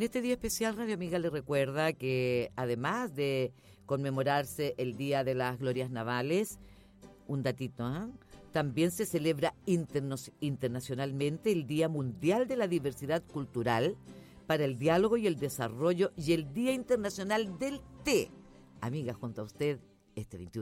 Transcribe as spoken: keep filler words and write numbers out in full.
En este día especial, Radio Amiga le recuerda que además de conmemorarse el Día de las Glorias Navales, un datito, ¿eh? También se celebra interno- internacionalmente el Día Mundial de la Diversidad Cultural para el Diálogo y el Desarrollo y el Día Internacional del Té. Amiga, junto a usted, este veintiuno